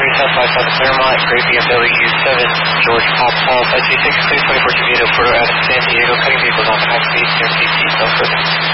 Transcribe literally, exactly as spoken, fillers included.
three South five South Claremont, Gray B M W seven, George Papa, two six two twenty-four Toledo, Puerto Adams, San Diego, cutting vehicles on high speed near C T, no further.